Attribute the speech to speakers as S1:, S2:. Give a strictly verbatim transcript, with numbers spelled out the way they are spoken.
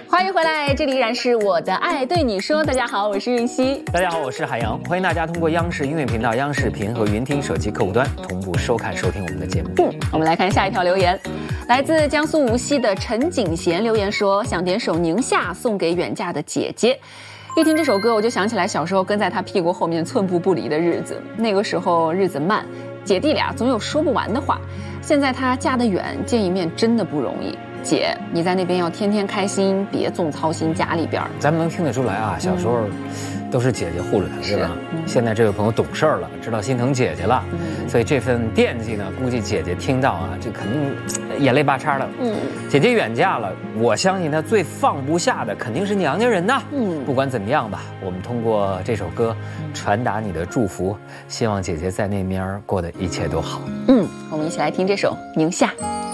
S1: 欢迎回来，这里依然是我的爱对你说。大家好，我是韵熙。
S2: 大家好，我是海洋。欢迎大家通过央视音乐频道、央视频和云听手机客户端同步收看、收听我们的节目。
S1: 嗯，我们来看下一条留言，来自江苏无锡的陈景贤留言说，想点首《宁夏》送给远嫁的姐姐。一听这首歌，我就想起来小时候跟在她屁股后面寸步不离的日子。那个时候日子慢，姐弟俩总有说不完的话。现在她嫁得远，见一面真的不容易。姐，你在那边要天天开心，别总操心家里边。
S2: 咱们能听得出来啊，小时候都是姐姐护着他，是吧？嗯、现在这位朋友懂事儿了，知道心疼姐姐了，嗯、所以这份惦记呢，估计姐姐听到啊，这肯定眼泪巴叉的。嗯，姐姐远嫁了，我相信她最放不下的肯定是娘家人呐。嗯，不管怎么样吧，我们通过这首歌传达你的祝福，希望姐姐在那边过得一切都好。
S1: 嗯，我们一起来听这首《宁夏》。